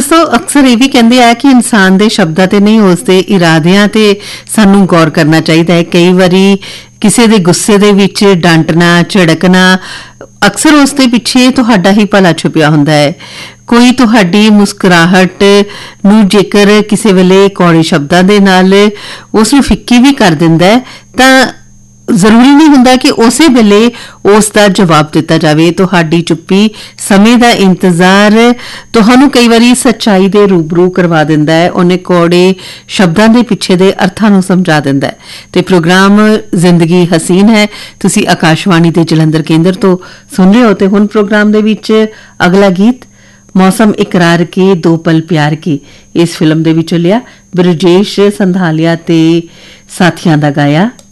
ਦੋਸਤੋ ਅਕਸਰ ਇਹ ਵੀ ਕਹਿੰਦੇ ਆ ਕਿ ਇਨਸਾਨ ਦੇ ਸ਼ਬਦਾਂ ਤੇ ਨਹੀਂ ਉਸਦੇ ਇਰਾਦਿਆਂ ਤੇ ਸਾਨੂੰ ਗੌਰ ਕਰਨਾ ਚਾਹੀਦਾ ਹੈ। ਕਈ ਵਾਰੀ ਕਿਸੇ ਦੇ ਗੁੱਸੇ ਦੇ ਵਿੱਚ ਡਾਂਟਣਾ ਝਿੜਕਣਾ ਅਕਸਰ ਉਸ ਦੇ ਪਿੱਛੇ ਤੁਹਾਡਾ ਹੀ ਭਲਾ ਛੁਪਿਆ ਹੁੰਦਾ ਹੈ। ਕੋਈ ਤੁਹਾਡੀ ਮੁਸਕਰਾਹਟ ਨੂੰ ਜੇਕਰ ਕਿਸੇ ਵੇਲੇ ਕੌੜੇ ਸ਼ਬਦਾਂ ਦੇ ਨਾਲ ਉਸ ਨੂੰ ਫਿੱਕੀ ਵੀ ਕਰ ਦਿੰਦਾ ਹੈ ਤਾਂ ਜ਼ਰੂਰੀ ਨਹੀਂ ਹੁੰਦਾ ਕਿ ਉਸੇ ਵੇਲੇ ਉਸ ਦਾ ਜਵਾਬ ਦਿੱਤਾ ਜਾਵੇ। ਤੁਹਾਡੀ ਚੁੱਪੀ ਸਮੇਂ ਦਾ ਇੰਤਜ਼ਾਰ ਤੁਹਾਨੂੰ ਕਈ ਵਾਰੀ ਸੱਚਾਈ ਦੇ ਰੂਬਰੂ ਕਰਵਾ ਦਿੰਦਾ ਹੈ। ਉਹਨੇ ਕੌੜੇ ਸ਼ਬਦਾਂ ਦੇ ਪਿੱਛੇ ਦੇ ਅਰਥਾਂ ਨੂੰ ਸਮਝਾ ਦਿੰਦਾ ਹੈ। ਤੇ ਪ੍ਰੋਗਰਾਮ ਜ਼ਿੰਦਗੀ ਹਸੀਨ ਹੈ ਤੁਸੀਂ ਆਕਾਸ਼ਵਾਣੀ ਦੇ ਜਲੰਧਰ ਕੇਂਦਰ ਤੋਂ ਸੁਣ ਰਹੇ ਹੋ। ਤੇ ਹੁਣ ਪ੍ਰੋਗਰਾਮ ਦੇ ਵਿੱਚ ਅਗਲਾ ਗੀਤ मौसम इकरार के दो पल प्यार के इस फिल्म दे विचों लिया ब्रजेश संधालिया ते साथियां दा गाया।